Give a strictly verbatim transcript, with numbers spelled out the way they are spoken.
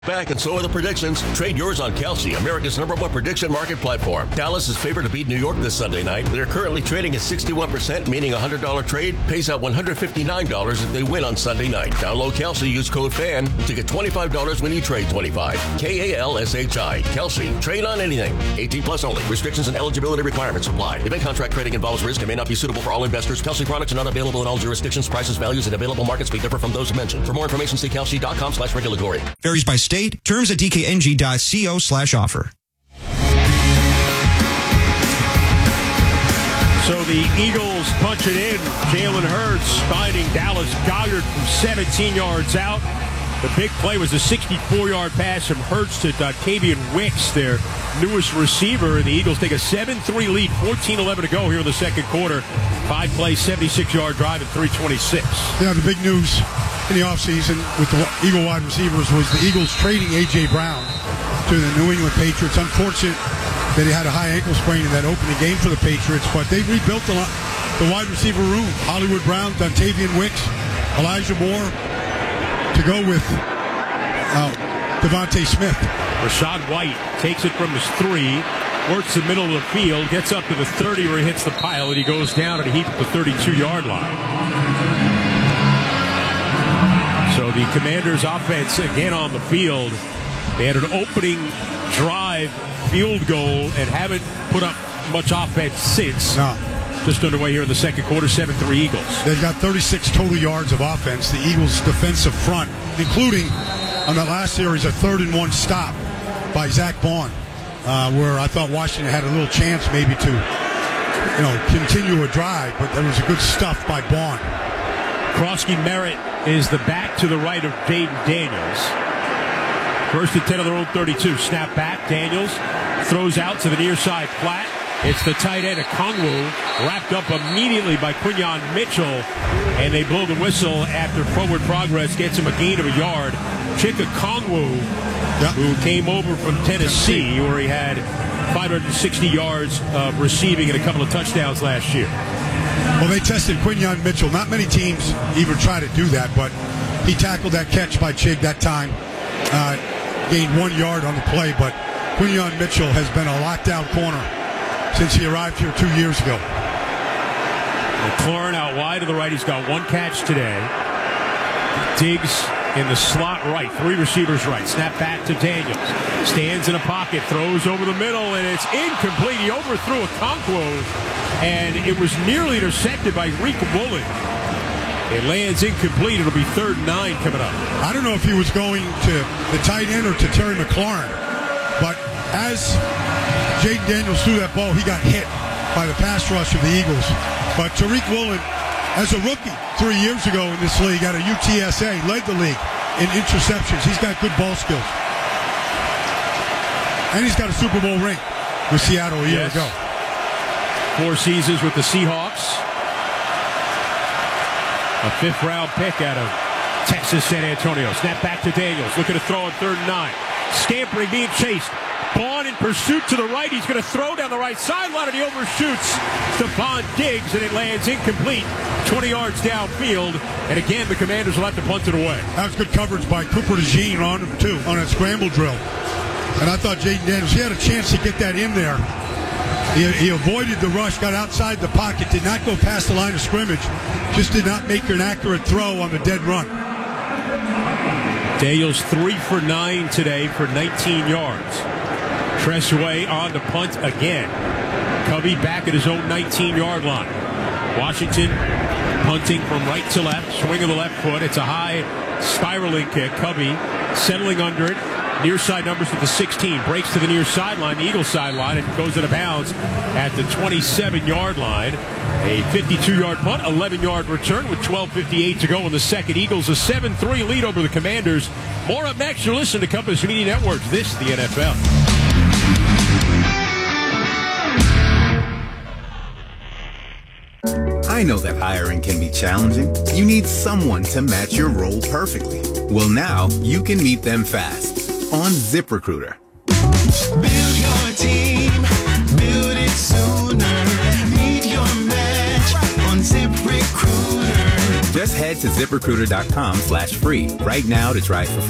Back, and so are the predictions. Trade yours on Kalshi, America's number one prediction market platform. Dallas is favored to beat New York this Sunday night. They're currently trading at sixty-one percent, meaning a one hundred dollars trade pays out one hundred fifty-nine dollars if they win on Sunday night. Download Kalshi, use code FAN to get twenty-five dollars when you trade twenty-five. K A L S H I. Kalshi. Trade on anything. eighteen plus only. Restrictions and eligibility requirements apply. Event contract trading involves risk and may not be suitable for all investors. Kalshi products are not available in all jurisdictions. Prices, values, and available markets may differ from those mentioned. For more information, see kalshi.com slash regulatory. Varies by state. Terms at D K N G dot co slash offer. So the Eagles punch it in. Jalen Hurts finding Dallas Goedert from seventeen yards out. The big play was a sixty-four-yard pass from Hurts to Dontayvion Wicks, their newest receiver. And the Eagles take a seven three lead, fourteen eleven to go here in the second quarter. Five-play, seventy-six-yard drive at three twenty-six. Yeah, the big news in the offseason with the Eagle wide receivers was the Eagles trading A J. Brown to the New England Patriots. Unfortunate that he had a high ankle sprain in that opening game for the Patriots, but they rebuilt the, the wide receiver room. Hollywood Brown, Dontayvion Wicks, Elijah Moore, to go with uh, Devontae Smith. Rachaad White takes it from his three, works the middle of the field, gets up to the thirty where he hits the pile, and he goes down at a heap at the thirty-two-yard line. So the Commanders' offense again on the field. They had an opening drive field goal and haven't put up much offense since. No. Just underway here in the second quarter, seven three Eagles. They've got thirty-six total yards of offense. The Eagles' defensive front, including on that last series, a third and one stop by Zach Bond, uh, where I thought Washington had a little chance maybe to, you know, continue a drive, but there was a good stuff by Bond. Krosky Merritt is the back to the right of Jaden Daniels. First and ten of their own thirty-two. Snap back. Daniels throws out to the near side flat. It's the tight end, Okongwu, wrapped up immediately by Quinyon Mitchell, and they blow the whistle after forward progress gets him a gain of a yard. Chika Okongwu, yep. who came over from Tennessee, where he had five hundred sixty yards of receiving and a couple of touchdowns last year. Well, they tested Quinyon Mitchell. Not many teams even try to do that, but he tackled that catch by Chig that time. Uh, gained one yard on the play, but Quinyon Mitchell has been a lockdown corner since he arrived here two years ago. McLaurin out wide to the right. He's got one catch today. Diggs in the slot right. Three receivers right. Snap back to Daniels. Stands in a pocket. Throws over the middle, and it's incomplete. He overthrew Okongwu, and it was nearly intercepted by Rick Woolen. It lands incomplete. It'll be third and nine coming up. I don't know if he was going to the tight end or to Terry McLaurin, but as Jaden Daniels threw that ball, he got hit by the pass rush of the Eagles. But Tariq Woolen, as a rookie three years ago in this league at a U T S A, led the league in interceptions. He's got good ball skills. And he's got a Super Bowl ring with Seattle a year yes. ago. Four seasons with the Seahawks. A fifth-round pick out of Texas San Antonio. Snap back to Daniels. Looking to throw on third and nine. Scampering, being chased. Bond in pursuit to the right. He's going to throw down the right sideline, and he overshoots Stephon Diggs, and it lands incomplete. twenty yards downfield. And again, the Commanders will have to punt it away. That was good coverage by Cooper DeJean on him, too, on that scramble drill. And I thought Jaden Daniels, he had a chance to get that in there. He, he avoided the rush, got outside the pocket, did not go past the line of scrimmage, just did not make an accurate throw on the dead run. Daniels three for nine today for nineteen yards. Tressway on the punt again. Covey back at his own nineteen-yard line. Washington punting from right to left, swing of the left foot. It's a high spiraling kick. Covey settling under it. Near side numbers with the sixteen. Breaks to the near sideline, the Eagles sideline, and goes out of bounds at the twenty-seven-yard line. A fifty-two-yard punt, eleven-yard return with twelve fifty-eight to go in the second. Eagles a seven three lead over the Commanders. More up next. You're listening to Compass Media Network. This is the N F L. I know that hiring can be challenging. You need someone to match your role perfectly. Well, now you can meet them fast on ZipRecruiter. Build your team, build it sooner. Meet your match on ZipRecruiter. Just head to ZipRecruiter.com slash free right now to try for free.